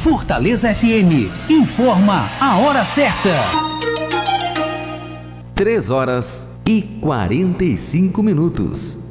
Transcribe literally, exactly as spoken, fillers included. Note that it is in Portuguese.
Fortaleza F M informa a hora certa. três horas e quarenta e cinco minutos.